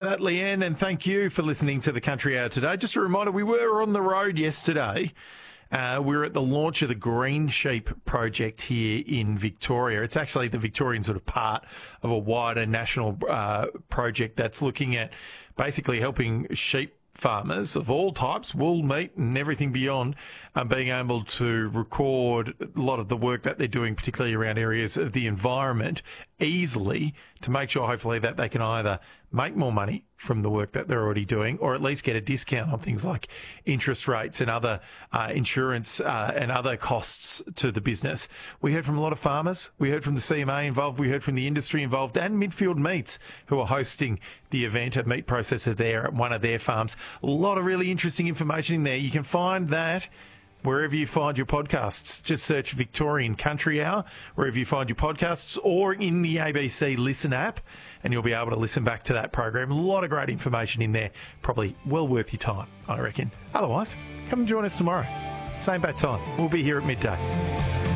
that, Leanne, and thank you for listening to the Country Hour today. Just a reminder, we were on the road yesterday. We were at the launch of the Green Sheep project here in Victoria. It's actually the Victorian sort of part of a wider national project that's looking at basically helping sheep farmers of all types, wool, meat and everything beyond, being able to record a lot of the work that they're doing, particularly around areas of the environment, easily to make sure hopefully that they can either make more money from the work that they're already doing or at least get a discount on things like interest rates and other insurance and other costs to the business. We heard from a lot of farmers. We heard from the CMA involved. We heard from the industry involved and Midfield Meats, who are hosting the event, a meat processor there at one of their farms. A lot of really interesting information in there. You can find that wherever you find your podcasts. Just search Victorian Country Hour, wherever you find your podcasts, or in the ABC Listen app, and you'll be able to listen back to that program. A lot of great information in there. Probably well worth your time, I reckon. Otherwise, come and join us tomorrow. Same bad time. We'll be here at midday.